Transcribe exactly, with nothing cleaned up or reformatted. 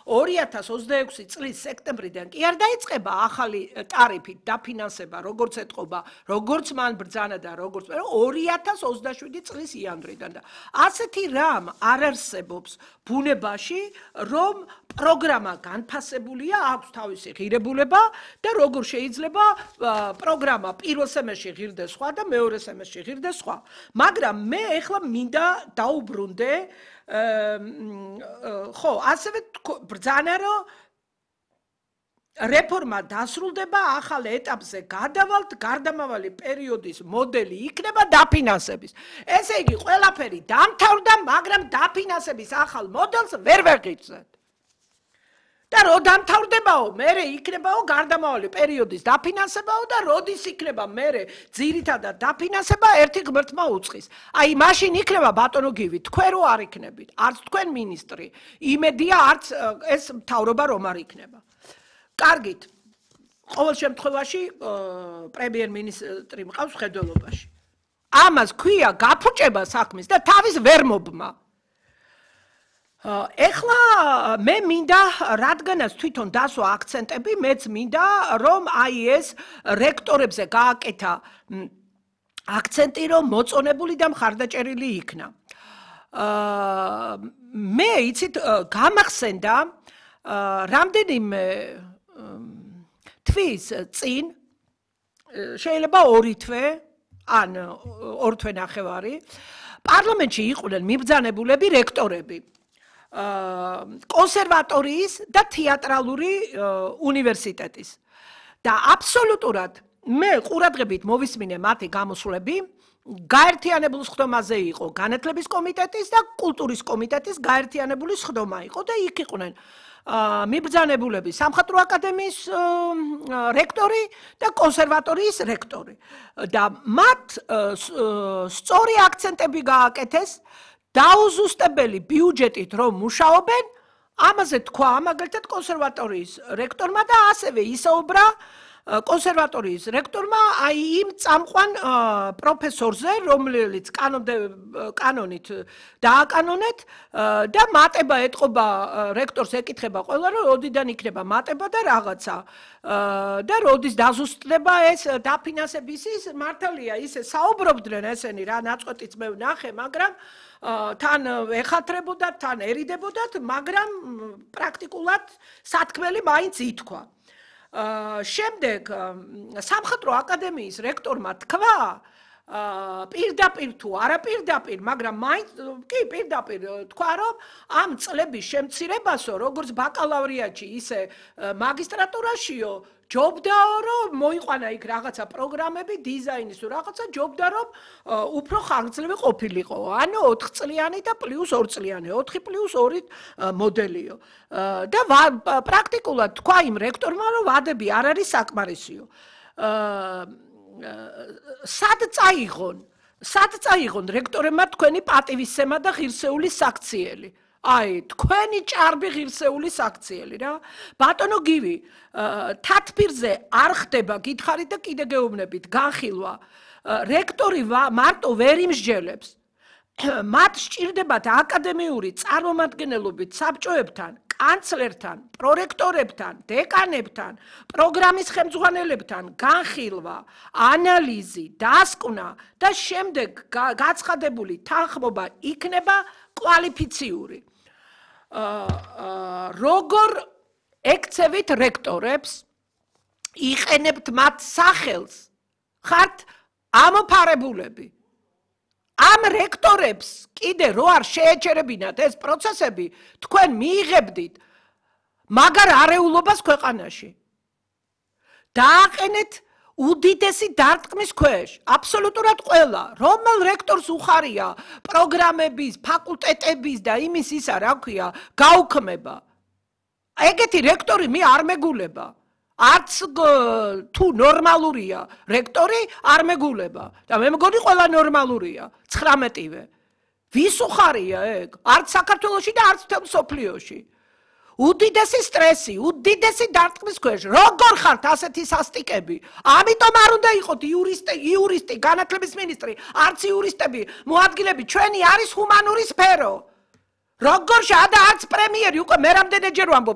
ორი ათას ოცდაექვსი წლის სექტემბრიდან კი არ დაიწყება ახალი ტარიფით დაფინანსება, როგორც ეთყობა, როგორც მან ბრძანა და როგორც ორი ათას ოცდაშვიდი წლის იანვრიდან და ასეთი რამ არ არსებობს ბუნებაში, რომ პროგრამა განფასებულია, აქვს თავისი ღირებულება და როგორ შეიძლება პროგრამა პირველ სემესტრში ღირდეს სხვა და მეორე სემესტრში ღირდეს სხვა. მაგრამ მე ეხლა მინდა დაუბრუნდე ხო, ასევე ბრძანა რომ რეფორმა დასრულდება ახალ ეტაპზე გადავალთ გარდამავალი პერიოდის მოდელი იქნება დაფინანსების. ესე იგი ყველაფერი დამთავრდა, მაგრამ დაფინანსების ახალ მოდელს ვერ ვეღიძეთ. და რო დამთავრდებაო, მერე იქნებაო გარდამავალი პერიოდის დაფინანსებაო და როდის იქნება მერე ძირითადად დაფინანსება ერთი ღმერთმა უწყის. აი მაშინ იქნება ბატონო გივი, თქვენ რო არ იქნებით, არც თქვენ მინისტრი, იმედია არც ეს მთავრობა რომ არ იქნება. კარგით, ყოველ შემთხვევაში პრემიერ-მინისტრი მყავს მხედველობაში. ამას ქვია გაფუჭება საქმის და თავის ვერ მობმა. ეხლა მე მინდა, რადგანაც თვითონ დასვა აქცენტები, მეც მინდა, რომ აი ეს რექტორებზე გააკეთა აქცენტი, რომ მოწონებული და მხარდაჭერილი იქნა. მე იცით, გამახსენდა რამდენიმე თვის წინ, შეიძლება ორი თვე, ან ორ თვე ნახევარი, პარლამენტში იყვნენ მიბრძანებულები რექტორები. კონსერვატორიის და თეატრალური უნივერსიტეტის. და აბსოლუტურად მე ყურადღებით მოვისმინე მათი გამოსვლები, გაერთიანებულ სხდომაზე იყო განათლების კომიტეტის და კულტურის კომიტეტის გაერთიანებული სხდომა იყო და იქ იყვნენ მიბრძანებულები სამხატვრო აკადემიის რექტორი და კონსერვატორიის რექტორი. და მათ სწორი აქცენტები გააკეთეს დაუზუსტებელი ბიუჯეტით რომ მუშაობენ, ამაზე თქვა მაგალითად კონსერვატორიის რექტორმა და ასევე ისაუბრა კონსერვატორიის რექტორმა აი იმ წამყვან პროფესორზე, რომელიც კანონით დააკანონეთ და მატება ეთყობა რექტორს ეკითხება ყველა რომ როდიდან იქნება მატება და რაღაცა და როდის დაზუსტდება ეს დაფინანსების ის მართალია ისე საუბრობდნენ ესენი რა ნაწყვეტიც მე ვნახე, მაგრამ თან ეხათრებოდათ, თან ერიდებოდათ, მაგრამ პრაქტიკულად სათქმელი მაინც ითქვა. შემდეგ სამხატვრო აკადემიის რექტორმა თქვა, პირდაპირ თუ არა პირდაპირ, მაგრამ მაინც კი პირდაპირ თქვა, რომ ამ წლების შემცირებასო, როგორც ბაკალავრიატში, ისე მაგისტრატურაშიო, ჯობდაო, რომ მოიყვანა იქ რაღაცა პროგრამები, დიზაინის თუ რაღაცა, ჯობდა, რომ უფრო ხანგრძლივი ყოფილიყო. ანუ ოთხ წლიანი და პლუს ორ წლიანი, ოთხი პლუს ორი მოდელიო. და პრაქტიკულად თქვა იმ რექტორმა, რომ ვადები არ არის საკმარისიო. სად წაიღონ? სად წაიღონ რექტორებმა თქვენი პატივისცემა და ღირსეული საქციელი? აი, თქვენი ჭარბი ღირსეული საქციელი რა. ბატონო გივი, თათბირზე არ ხდება გითხარით და კიდე გეუბნებით, განხილვა. რექტორი მარტო ვერ იმსჯელებს. მათ სჭირდებათ აკადემიური წარმომადგენლობით საბჭოებთან, კანცლერთან, პრორექტორებთან, დეკანებთან, პროგრამის ხელმძღვანელებთან განხილვა, ანალიზი, დასკვნა და შემდეგ გაცხადებული თანხმობა იქნება კვალიფიციური. როგორ ეკცევით რექტორებს, იყენებთ მათ სახელს, ხართ ამოფარებულები. ამ რექტორებს კიდე რო არ შეეჩერებინათ ეს პროცესები, თქვენ მიიღებდით მაგარ არეულობას ქვეყანაში. დააყენეთ უდიდესი დარტყმის ქვეშ, აბსოლუტურად ყველა, რომელ რექტორს უხარია პროგრამების, ფაკულტეტების და იმის ისა, რა ქვია, გაუქმება. ეგეთი რექტორი მე არ მეგულება. არც თუ ნორმალურია რექტორი არ მეგულება და მე მგონი ყველა ნორმალურია ცხრამეტივე. ვის უხარია ეგ? არც საქართველოში და არც მთელ მსოფლიოში. უდიდესი სტრესი, უდიდესი დარტყმის ქვეშ. როგორ ხართ ასეთი სასტიკები? ამიტომ არ უნდა იყოთ იურისტი, იურისტი, განათლების მინისტრი, არც იურისტები, მოადგილები, ჩვენი არის ჰუმანური სფერო. როგორ შეადა არც პრემიერი უკვე მე რამდენჯერ ვამბობ